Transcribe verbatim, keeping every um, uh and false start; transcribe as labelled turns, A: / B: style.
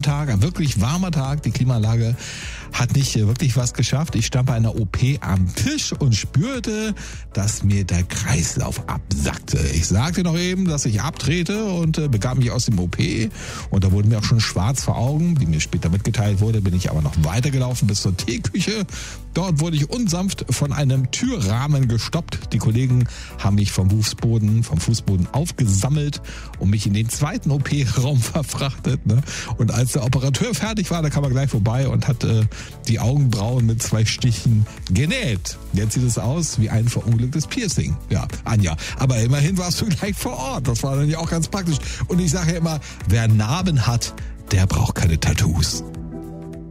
A: Tag, ein wirklich warmer Tag. Die Klimaanlage hat nicht wirklich was geschafft. Ich stand bei einer O P am Tisch und spürte, dass mir der Kreislauf absackte. Ich sagte noch eben, dass ich abtrete und äh, begab mich aus dem O P. Und da wurde mir auch schon schwarz vor Augen. Wie mir später mitgeteilt wurde, bin ich aber noch weitergelaufen bis zur Teeküche. Dort wurde ich unsanft von einem Türrahmen gestoppt. Die Kollegen haben mich vom Fußboden, vom Fußboden aufgesammelt und mich in den zweiten O P-Raum verfrachtet. Ne? Und als der Operateur fertig war, da kam er gleich vorbei und hat äh, die Augenbrauen mit zwei Stichen genäht. Jetzt sieht es aus wie ein verunglücktes Piercing. Ja, Anja. Aber immerhin warst du gleich vor Ort. Das war dann ja auch ganz praktisch. Und ich sage ja immer, wer Narben hat, der braucht keine Tattoos.